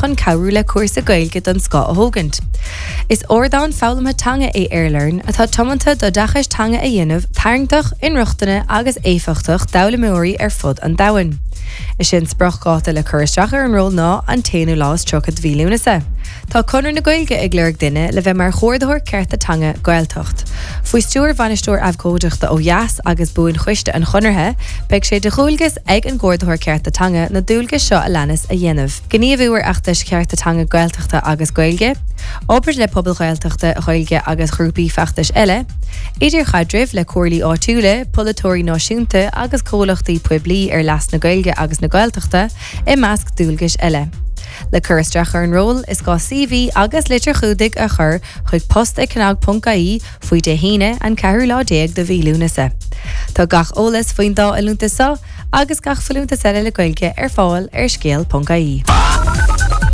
chun cabhrú le cuasa gailge don Scá a thógant. Is ordáin fálamtha tanga é Airlearn atá tomanta do dachas tanga a dhéanamh tarngtach inruchtaine agus éfachtach dála móirí fud an dahain. Is sin sprachgáta le chuiristeach ar an ról ná an téanú lás trocad bhílúnasa. Tá conar na gailge ag leirg duine le bheith mar chóirdathir cearta tanga gailtocht. Fuoi stúr bhainisteoir abhcóideachta ó Jas agus buin chuiste an chonarthe, beidh sé de chúilgus ag an gcóirdathir cearta tanga na dúilgus seo a leanas a dhéanamh. Gníomhúair achtas cearta tanga gailtochta agus gailge, ábairt le pobl gailtochta gailge agus grúpaí feachtas eile, idir chadrimh le cuairlaí áitiúla, polatóirí náisiúnta agus cólachtaí puiblií ar leas na gailge agus na gailtochta i measc dúilgus eile. Le chuiristeach ar an ról is gá CV agus litir chúdig a chur chuig post ag cnag.caí faoi de híine an 4 de bhílúnasa. Tá gach ólas faoin dá a lúntasá agus gach failúnta le gailge ar fáil ar scéal.caí.